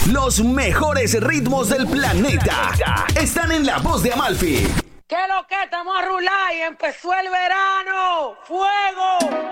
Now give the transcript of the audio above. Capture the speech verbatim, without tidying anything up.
Los mejores ritmos del planeta están en la voz de Amalfi. ¿Qué lo que estamos a rular y empezó el verano? ¡Fuego!